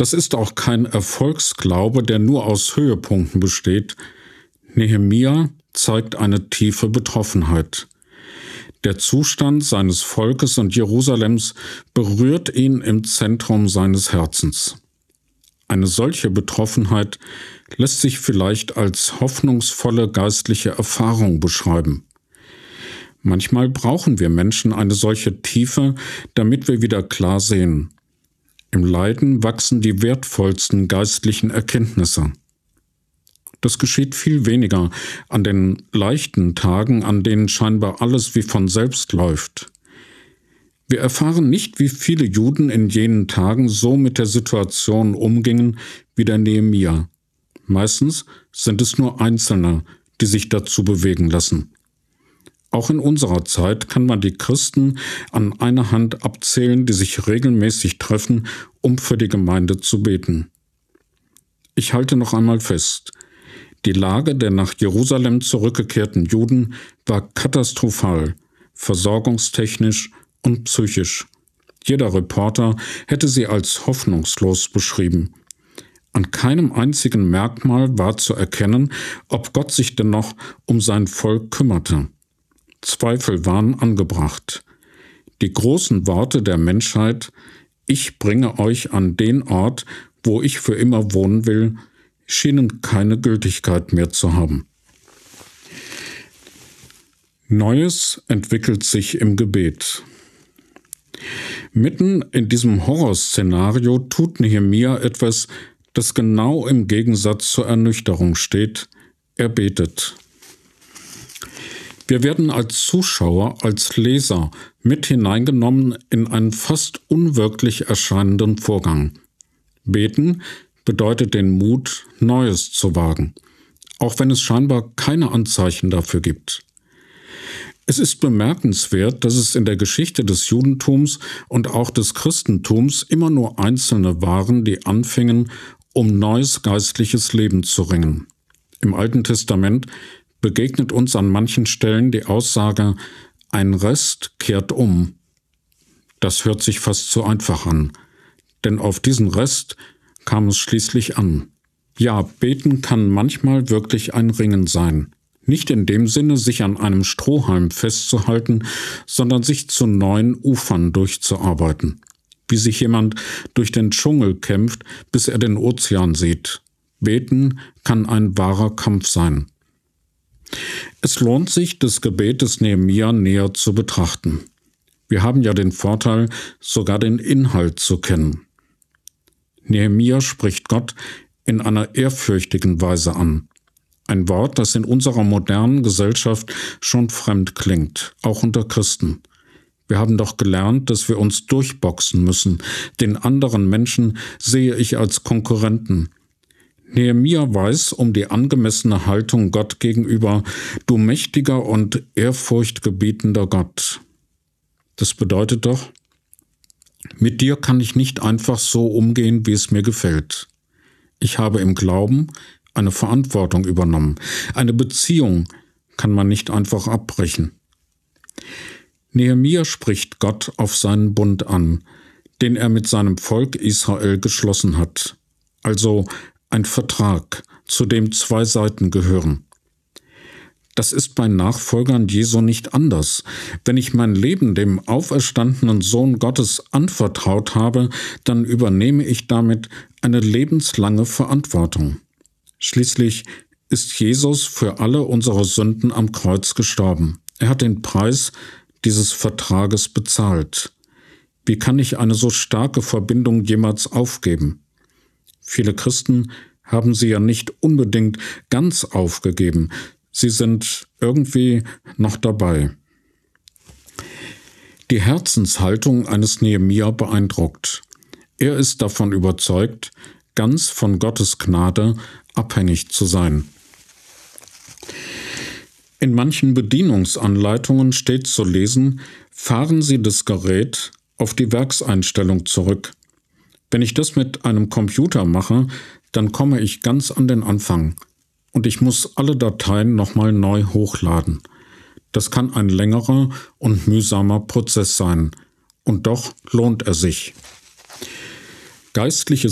Das ist auch kein Erfolgsglaube, der nur aus Höhepunkten besteht. Nehemia zeigt eine tiefe Betroffenheit. Der Zustand seines Volkes und Jerusalems berührt ihn im Zentrum seines Herzens. Eine solche Betroffenheit lässt sich vielleicht als hoffnungsvolle geistliche Erfahrung beschreiben. Manchmal brauchen wir Menschen eine solche Tiefe, damit wir wieder klar sehen. Im Leiden wachsen die wertvollsten geistlichen Erkenntnisse. Das geschieht viel weniger an den leichten Tagen, an denen scheinbar alles wie von selbst läuft. Wir erfahren nicht, wie viele Juden in jenen Tagen so mit der Situation umgingen wie der Nehemia. Meistens sind es nur Einzelne, die sich dazu bewegen lassen. Auch in unserer Zeit kann man die Christen an einer Hand abzählen, die sich regelmäßig treffen, um für die Gemeinde zu beten. Ich halte noch einmal fest: Die Lage der nach Jerusalem zurückgekehrten Juden war katastrophal, versorgungstechnisch und psychisch. Jeder Reporter hätte sie als hoffnungslos beschrieben. An keinem einzigen Merkmal war zu erkennen, ob Gott sich denn noch um sein Volk kümmerte. Zweifel waren angebracht. Die großen Worte der Menschheit: Ich bringe euch an den Ort, wo ich für immer wohnen will, schienen keine Gültigkeit mehr zu haben. Neues entwickelt sich im Gebet. Mitten in diesem Horrorszenario tut Nehemia etwas, das genau im Gegensatz zur Ernüchterung steht: Er betet. Wir werden als Zuschauer, als Leser mit hineingenommen in einen fast unwirklich erscheinenden Vorgang. Beten bedeutet den Mut, Neues zu wagen, auch wenn es scheinbar keine Anzeichen dafür gibt. Es ist bemerkenswert, dass es in der Geschichte des Judentums und auch des Christentums immer nur Einzelne waren, die anfingen, um neues geistliches Leben zu ringen. Im Alten Testament begegnet uns an manchen Stellen die Aussage: Ein Rest kehrt um. Das hört sich fast zu einfach an, denn auf diesen Rest kam es schließlich an. Ja, beten kann manchmal wirklich ein Ringen sein. Nicht in dem Sinne, sich an einem Strohhalm festzuhalten, sondern sich zu neuen Ufern durchzuarbeiten. Wie sich jemand durch den Dschungel kämpft, bis er den Ozean sieht. Beten kann ein wahrer Kampf sein. Es lohnt sich, das Gebet des Nehemia näher zu betrachten. Wir haben ja den Vorteil, sogar den Inhalt zu kennen. Nehemia spricht Gott in einer ehrfürchtigen Weise an. Ein Wort, das in unserer modernen Gesellschaft schon fremd klingt, auch unter Christen. Wir haben doch gelernt, dass wir uns durchboxen müssen. Den anderen Menschen sehe ich als Konkurrenten. Nehemia weiß um die angemessene Haltung Gott gegenüber: Du mächtiger und ehrfurchtgebietender Gott. Das bedeutet doch: Mit dir kann ich nicht einfach so umgehen, wie es mir gefällt. Ich habe im Glauben eine Verantwortung übernommen. Eine Beziehung kann man nicht einfach abbrechen. Nehemia spricht Gott auf seinen Bund an, den er mit seinem Volk Israel geschlossen hat. Also ein Vertrag, zu dem zwei Seiten gehören. Das ist bei Nachfolgern Jesu nicht anders. Wenn ich mein Leben dem auferstandenen Sohn Gottes anvertraut habe, dann übernehme ich damit eine lebenslange Verantwortung. Schließlich ist Jesus für alle unsere Sünden am Kreuz gestorben. Er hat den Preis dieses Vertrages bezahlt. Wie kann ich eine so starke Verbindung jemals aufgeben? Viele Christen haben sie ja nicht unbedingt ganz aufgegeben. Sie sind irgendwie noch dabei. Die Herzenshaltung eines Nehemia beeindruckt. Er ist davon überzeugt, ganz von Gottes Gnade abhängig zu sein. In manchen Bedienungsanleitungen steht zu lesen: Fahren Sie das Gerät auf die Werkseinstellung zurück. Wenn ich das mit einem Computer mache, dann komme ich ganz an den Anfang und ich muss alle Dateien nochmal neu hochladen. Das kann ein längerer und mühsamer Prozess sein. Und doch lohnt er sich. Geistliche